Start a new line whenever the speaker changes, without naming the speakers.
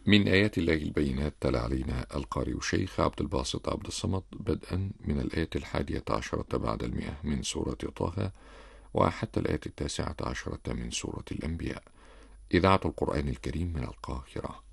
من آيات الله البينات تلا علينا القارئ الشيخ عبد الباسط عبد الصمد بدءا من الآية 11 بعد 100 من سورة طه وحتى الآية 19 من سورة الأنبياء. إذاعة القرآن الكريم من القاهرة.